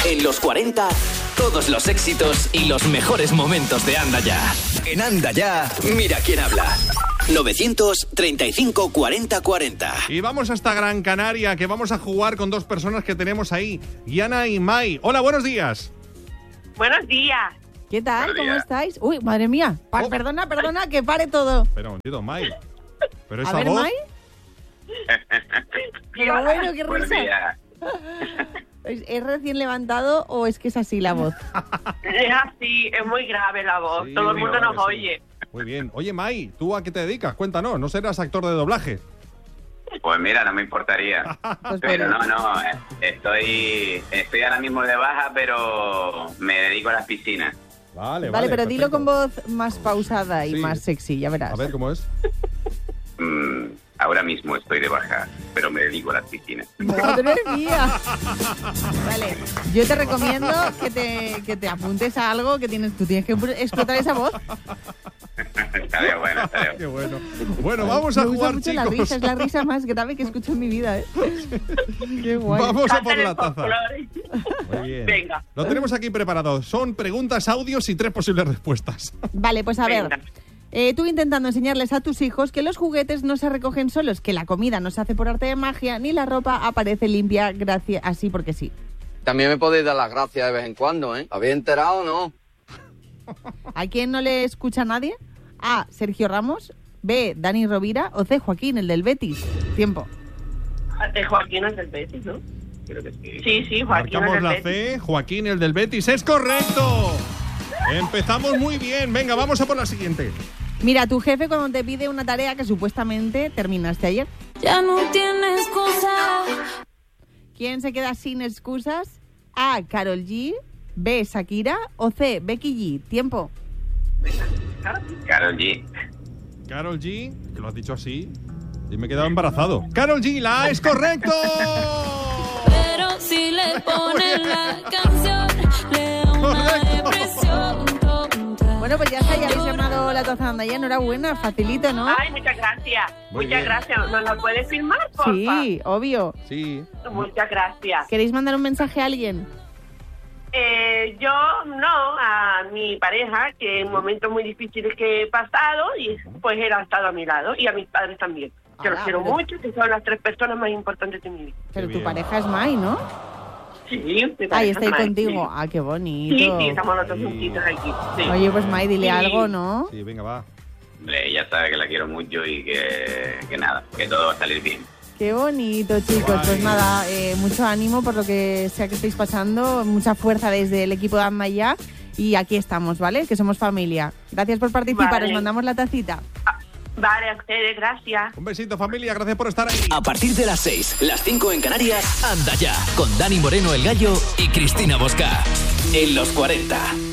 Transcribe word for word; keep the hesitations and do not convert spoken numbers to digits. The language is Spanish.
En los cuarenta, todos los éxitos y los mejores momentos de Anda Ya. En Anda Ya, mira quién habla. novecientos treinta y cinco cuarenta cuarenta. Y vamos hasta Gran Canaria, que vamos a jugar con dos personas que tenemos ahí, Yana y Mai. Hola, buenos días. Buenos días. ¿Qué tal? Buenos ¿Cómo días. estáis? Uy, madre mía. Pa- Oh. Perdona, perdona, que pare todo. Espera un momentito, Mai. Pero esa A ver, voz... Mai. Qué bueno, qué Buenos risa. días. ¿Es, ¿Es recién levantado o es que es así la voz? Es así, es muy grave la voz. Sí, Todo el mundo claro nos que sí. oye. Muy bien. Oye, Mai, ¿tú a qué te dedicas? Cuéntanos, ¿no serás actor de doblaje? Pues mira, no me importaría. Pues Pero bueno. no, no, eh, estoy, estoy ahora mismo de baja, pero me dedico a las piscinas. Vale, vale. Vale, pero dilo perfecto. con voz más pausada y Sí. más sexy, ya verás. A ver, ¿cómo es? Mm, ahora mismo estoy de baja, pero me dedico a las piscinas. ¡Madre mía! Vale, yo te recomiendo que te, que te apuntes a algo que tienes. Tú tienes que explotar esa voz. Estaría bueno, estaría Qué bueno. bueno. Bueno, vamos a Me gusta jugar, mucho chicos. la risa, es la risa más grave que escucho en mi vida, ¿eh? Qué guay. Vamos a por Canten la el taza. folclore. Muy bien. Venga. Lo tenemos aquí preparado. Son preguntas, audios y tres posibles respuestas. Vale, pues a ver. Venga. Eh, tú intentando enseñarles a tus hijos que los juguetes no se recogen solos, que la comida no se hace por arte de magia, ni la ropa aparece limpia gracias así porque sí. También me podéis dar las gracias de vez en cuando, ¿eh? ¿Habéis enterado o no? ¿A quién no le escucha nadie? A. Sergio Ramos. B. Dani Rovira. O C. Joaquín, el del Betis. Tiempo. De Joaquín es del Betis, ¿no? Creo que sí. Sí, sí, Joaquín es Marcamos del la Betis. C. Joaquín, el del Betis. ¡Es correcto! Empezamos muy bien. Venga, vamos a por la siguiente. Mira, tu jefe cuando te pide una tarea que supuestamente terminaste ayer. Ya no tienes excusa. ¿Quién se queda sin excusas? A. Karol G. B. Shakira. O C. Becky G. Tiempo. Karol G. Karol G, que lo has dicho así, y me he quedado embarazado. Karol G, la A es correcto. Pero si le ponen la canción, le da una Correcto. depresión tonta. Bueno, pues ya está, ya habéis llamado la taza Anda Ya. Enhorabuena, facilito, ¿no? Ay, muchas gracias. Muy muchas bien. gracias. ¿Nos la puedes firmar, porfa? Sí, obvio. Sí. Muchas gracias. ¿Queréis mandar un mensaje a alguien? Eh, yo no, a mi pareja, que en momentos muy difíciles que he pasado, y pues él ha estado a mi lado, y a mis padres también. Que Ah, los quiero pero- mucho, que son las tres personas más importantes de mi vida. Pero Qué tu bien. pareja es Mai, ¿no? Sí, mi pareja Ahí está ahí es Mai, contigo. sí. Ah, qué bonito. Sí, sí, estamos los dos Sí. juntitos aquí. Sí. Oye, pues Mai, dile Sí. algo, ¿no? Sí, venga, va. Hombre, ella sabe que la quiero mucho y que, que nada, que todo va a salir bien. Qué bonito, chicos. Guay. Pues nada, eh, mucho ánimo por lo que sea que estéis pasando. Mucha fuerza desde el equipo de Anda Ya. Y aquí estamos, ¿vale? Que somos familia. Gracias por participar. Vale. Os mandamos la tacita. Vale, a ustedes, gracias. Un besito, familia, gracias por estar ahí. A partir de las seis, las cinco en Canarias, Anda Ya, con Dani Moreno el Gallo y Cristina Bosca. En los cuarenta.